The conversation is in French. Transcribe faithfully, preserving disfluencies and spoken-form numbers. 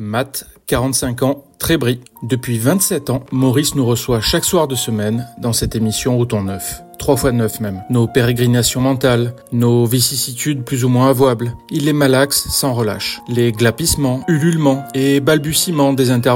Matt, quarante-cinq ans, Trébris. Depuis vingt-sept ans, Maurice nous reçoit chaque soir de semaine dans cette émission au ton neuf. Trois fois neuf même. Nos pérégrinations mentales, nos vicissitudes plus ou moins avouables. Il les malaxe sans relâche. Les glapissements, ululements et balbutiements des interventions